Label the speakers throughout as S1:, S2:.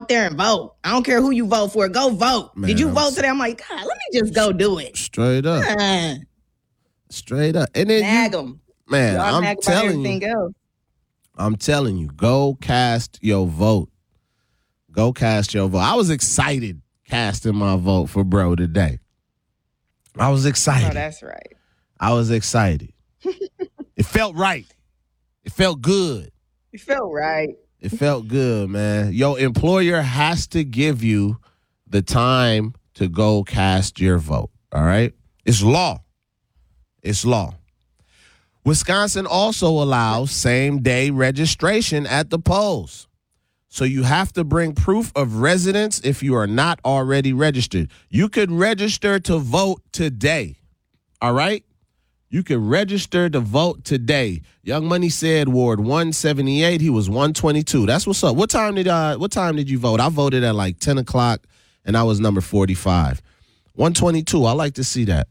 S1: there and vote. I don't care who you vote for. Go vote.
S2: Man,
S1: Did you vote today? I'm like, God, let me just go do it.
S2: Straight up. Straight up. And then
S1: Nag them.
S2: Man,
S1: Y'all
S2: I'm
S1: nag about
S2: telling
S1: everything
S2: you.
S1: else.
S2: I'm telling you, go cast your vote. Go cast your vote. I was excited casting my vote for bro today. I was excited.
S1: Oh, that's right.
S2: I was excited. It felt right. It felt good.
S1: It felt right.
S2: It felt good, man. Your employer has to give you the time to go cast your vote, all right? It's law. It's law. Wisconsin also allows same-day registration at the polls. So you have to bring proof of residence if you are not already registered. You could register to vote today, all right? You could register to vote today. Young Money said Ward 178. He was 122. That's what's up. What time did you vote? I voted at like 10 o'clock, and I was number 45. 122. I like to see that.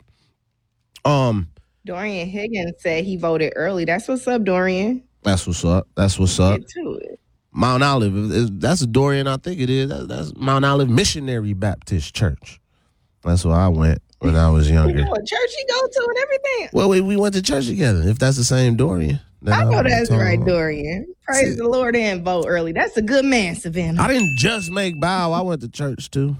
S1: Dorian Higgins said he voted early. That's what's up, Dorian.
S2: That's what's up. That's what's up.
S1: Get to it.
S2: Mount Olive. That's Dorian. I think it is. That's Mount Olive Missionary Baptist Church. That's where I went when I was younger.
S1: You know what church you go to and everything?
S2: Well, we went to church together. If that's the same Dorian.
S1: I know that's right, Dorian. Praise the Lord and vote early. That's a good man, Savannah.
S2: I didn't just make bow. I went to church too.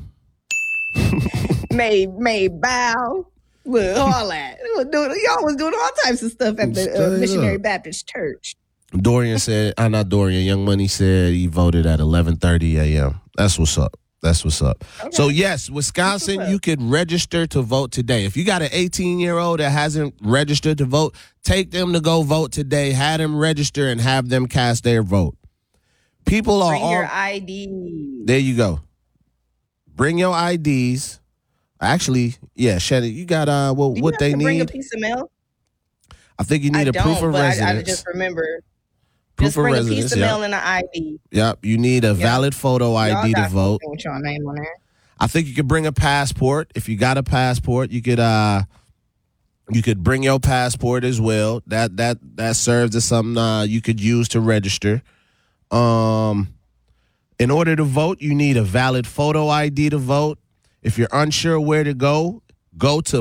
S1: made bow. Look, all that. Y'all was doing all types of stuff at the Missionary Baptist Church.
S2: Dorian said, not Dorian, Young Money said he voted at 11:30 a.m. That's what's up. That's what's up. Okay. So, yes, Wisconsin, you could register to vote today. If you got an 18-year-old that hasn't registered to vote, take them to go vote today. Have them register and have them cast their vote. People are
S1: Bring your ID.
S2: There you go. Bring your IDs. Actually, yeah, Shannon, you got what they need.
S1: Bring a piece of mail.
S2: I think you need a proof of residence.
S1: I just remember.
S2: Proof
S1: just bring
S2: of
S1: a
S2: residence,
S1: piece of mail and an ID.
S2: Yep, you need a valid photo ID to vote.
S1: With your name on there.
S2: I think you could bring a passport. If you got a passport, you could bring your passport as well. That serves as something you could use to register. In order to vote, you need a valid photo ID to vote. If you're unsure where to go to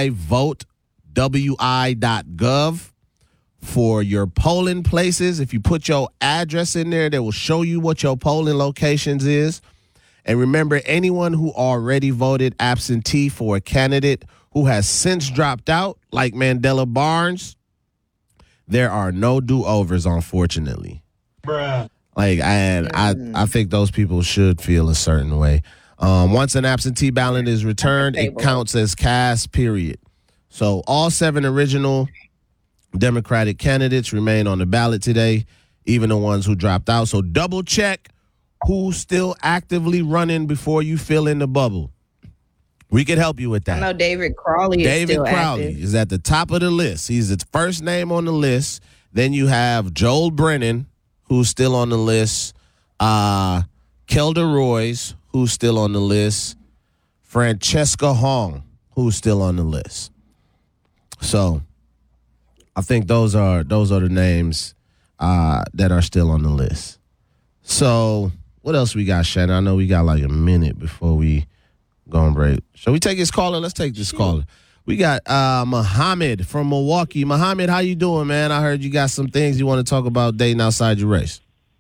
S2: myvotewi.gov for your polling places. If you put your address in there, they will show you what your polling locations is. And remember, anyone who already voted absentee for a candidate who has since dropped out, like Mandela Barnes, there are no do-overs, unfortunately.
S3: Bruh.
S2: I think those people should feel a certain way. Once an absentee ballot is returned, it counts as cast, period. So all 7 original Democratic candidates remain on the ballot today, even the ones who dropped out. So double check who's still actively running before you fill in the bubble. We could help you with that.
S1: I know David Crowley
S2: is at the top of the list. He's the first name on the list. Then you have Joel Brennan, who's still on the list. Kelda Royce, who's still on the list. Francesca Hong, who's still on the list. So I think those are the names that are still on the list. So what else we got, Shannon? I know we got like a minute before we go on break. Shall we take this caller? Let's take this caller. We got Muhammad from Milwaukee. Muhammad, how you doing, man? I heard you got some things you want to talk about dating outside your race.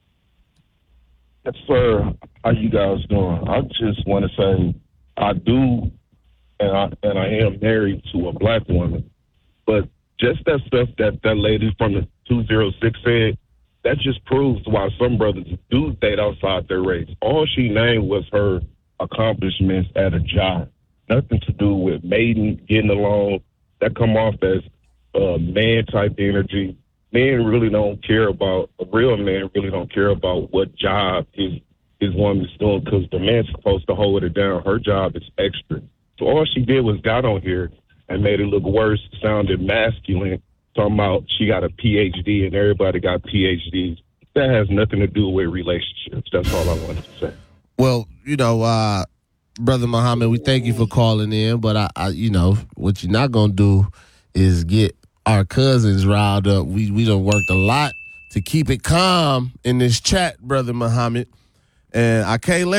S4: Yes, sir. How you guys doing? I just want to say I do, and I am married to a black woman, but just that stuff that lady from the 206 said, that just proves why some brothers do date outside their race. All she named was her accomplishments at a job. Nothing to do with mating, getting along. That come off as man-type energy. Men really don't care about, a real man really don't care about what job his woman's doing, because the man's supposed to hold it down. Her job is extra. So all she did was got on here and made it look worse, sounded masculine, talking about she got a PhD and everybody got PhDs. That has nothing to do with relationships. That's all I wanted to say.
S2: Well, Brother Muhammad, we thank you for calling in, but I what you're not gonna do is get our cousins riled up. We done worked a lot to keep it calm in this chat, Brother Muhammad, and I can't let